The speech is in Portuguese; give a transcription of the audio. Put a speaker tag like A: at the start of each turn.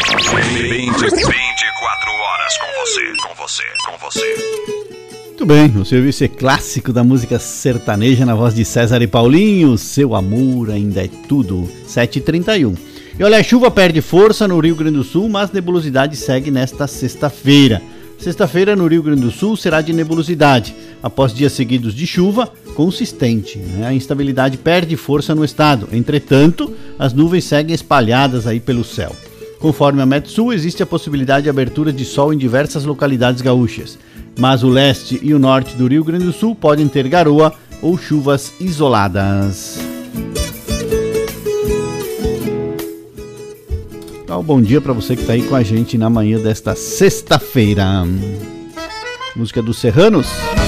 A: horas com você.
B: Muito bem, você ouviu esse clássico da música sertaneja na voz de César e Paulinho, Seu Amor Ainda É Tudo, 7h31. E olha, a chuva perde força no Rio Grande do Sul, mas nebulosidade segue nesta sexta-feira. Sexta-feira no Rio Grande do Sul será de nebulosidade, após dias seguidos de chuva consistente. A instabilidade perde força no estado, entretanto, as nuvens seguem espalhadas aí pelo céu. Conforme a Metsul, existe a possibilidade de abertura de sol em diversas localidades gaúchas, mas o leste e o norte do Rio Grande do Sul podem ter garoa ou chuvas isoladas. Então, bom dia para você que está aí com a gente na manhã desta sexta-feira. Música dos Serranos.